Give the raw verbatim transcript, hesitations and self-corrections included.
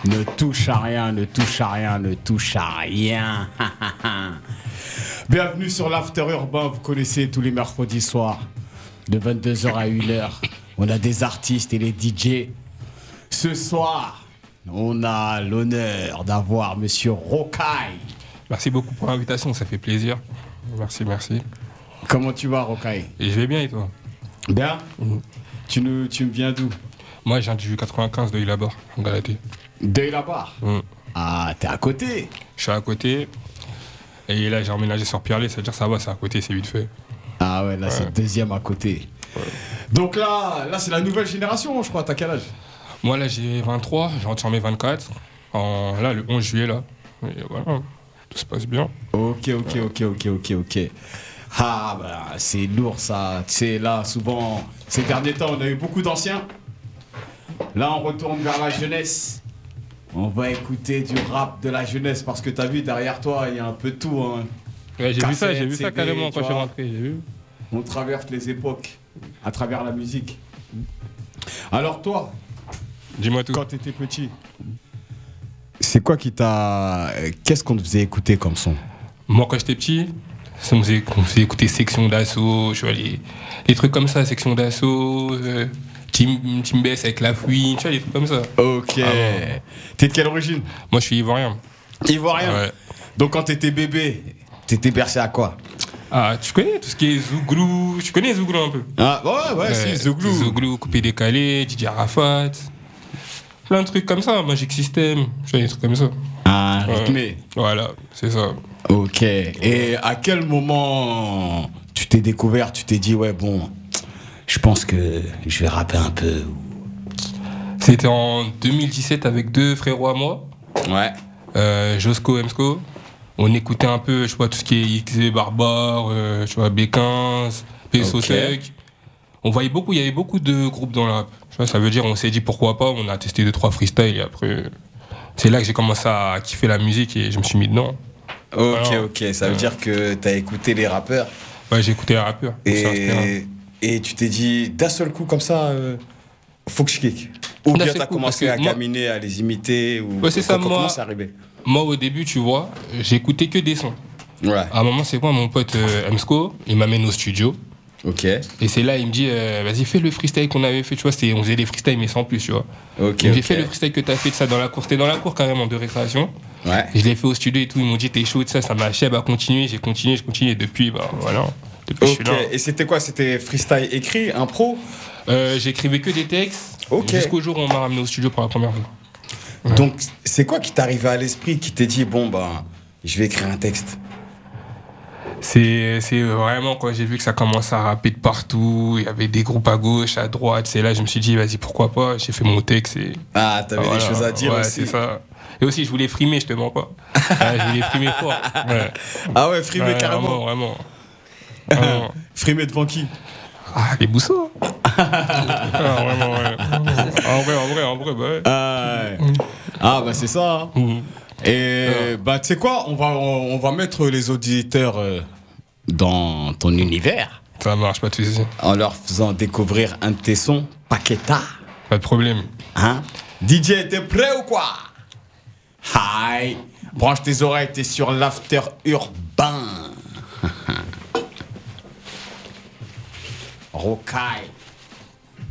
Ne touche à rien, ne touche à rien, ne touche à rien. Bienvenue sur l'After Urbain, vous connaissez tous les mercredis soirs, de vingt-deux heures à une heure. On a des artistes et les D J. Ce soir, on a l'honneur d'avoir Monsieur Rocaille. Merci beaucoup pour l'invitation, ça fait plaisir. Merci, merci. Comment tu vas, Rocaille? Et je vais bien et toi? Bien. Mmh. Tu, nous, tu me viens d'où? Moi, je viens du quatre-vingt-quinze de Ilabar, en Galatée. De Ilabar. Mmh. Ah, t'es à côté. Je suis à côté. Et là, j'ai emménagé sur Pierrelet, c'est-à-dire ça va, c'est à côté, c'est vite fait. Ah ouais, là, ouais. C'est le deuxième à côté. Ouais. Donc là, là, c'est la nouvelle génération, je crois. T'as quel âge? Moi, là, j'ai vingt-trois, je rentre sur mes vingt-quatre. En, là, le onze juillet, là. Et voilà, tout se passe bien. Ok, ok, ok, ok, ok, ok. Ah, bah, c'est lourd, ça. Tu sais, là, souvent, ces derniers temps, on a eu beaucoup d'anciens. Là, on retourne vers la jeunesse. On va écouter du rap de la jeunesse parce que t'as vu, derrière toi, il y a un peu de tout. Hein. Ouais, j'ai Cassette, vu ça, j'ai vu C D, ça carrément quand je suis rentré, j'ai vu. On traverse les époques à travers la musique. Alors toi, dis-moi tout. Quand t'étais petit, c'est quoi qui t'a... Qu'est-ce qu'on te faisait écouter comme son? Moi, quand j'étais petit, ça me faisait, on me faisait écouter Section d'Assaut, tu vois, les, les trucs comme ça, Section d'Assaut... Euh... Team, Team B S avec la fouine, tu vois, des trucs comme ça. Ok. Ah, t'es de quelle origine? Moi, je suis ivoirien. Ivoirien? Ouais. Donc, quand t'étais bébé, t'étais bercé à quoi? Ah, tu connais tout ce qui est Zouglou. Tu connais Zouglou un peu? Ah, ouais, ouais, ouais si, Zouglou. Zouglou, coupé décalé, D J Arafat. Plein de trucs comme ça, Magic System, tu vois, des trucs comme ça. Ah, rythmé. Ouais. Voilà, c'est ça. Ok. Et à quel moment tu t'es découvert, tu t'es dit, ouais, bon... Je pense que je vais rapper un peu. C'était en deux mille dix-sept avec deux frérots à moi. Ouais. Euh, Josco, Emsco. On écoutait un peu, je vois, tout ce qui est X Z Barbare, euh, tu vois, B quinze, P S O Tech. Okay. On voyait beaucoup, il y avait beaucoup de groupes dans le rap. Tu vois, ça veut dire, on s'est dit pourquoi pas, on a testé deux, trois freestyles et après. C'est là que j'ai commencé à kiffer la musique et je me suis mis dedans. Ok, voilà. Ok. Ça veut euh... dire que t'as écouté les rappeurs. Ouais, j'ai écouté les rappeurs. Et... Et tu t'es dit, d'un seul coup, comme ça, euh, faut que je kick. Ou bien t'as commencé à moi... gaminer, à les imiter ou... Ouais, c'est ça, comment, moi... comment c'est arrivé? Moi, au début, tu vois, j'écoutais que des sons. Ouais. À un moment, c'est quoi, mon pote euh, Emsco, il m'amène au studio. Ok. Et c'est là, il me dit, euh, vas-y, fais le freestyle qu'on avait fait, tu vois, c'était, on faisait des freestyles, mais sans plus, tu vois. Ok. J'ai okay. fait le freestyle que t'as fait de ça dans la cour, c'était dans la cour carrément de récréation. Ouais. Et je l'ai fait au studio et tout, ils m'ont dit, t'es chaud, de ça, ça m'a chèbe à continuer, j'ai continué, j'ai continué, et depuis, bah voilà. Ok, et c'était quoi? C'était freestyle écrit, impro? euh, J'écrivais que des textes, okay. Jusqu'au jour où on m'a ramené au studio pour la première fois. Ouais. Donc, c'est quoi qui t'est arrivé à l'esprit, qui t'est dit, bon, bah, je vais écrire un texte? C'est, c'est vraiment quand j'ai vu que ça commençait à rapper de partout, il y avait des groupes à gauche, à droite, c'est là que je me suis dit, vas-y, pourquoi pas, j'ai fait mon texte et... Ah, t'avais voilà. des choses à dire ouais, aussi. C'est ça. Et aussi, je voulais frimer, je te mens pas. Ouais, je voulais frimer fort. Ouais. Ah ouais, frimer ouais, carrément. Vraiment, vraiment. Frimer devant qui? Ah, les bousseaux. Ah, vraiment, ouais. En vrai, en vrai, en vrai, bah ouais. Ah, ouais. Ah bah c'est ça. Hein. Mmh. Et ouais. bah tu sais quoi, on va, on, on va mettre les auditeurs euh, dans ton univers. Ça marche, pas de soucis. En leur faisant découvrir un de tes sons, Paqueta. Pas de problème. Hein? D J, t'es prêt ou quoi? Hi. Branche tes oreilles, t'es sur l'After Urbain. Rocaille.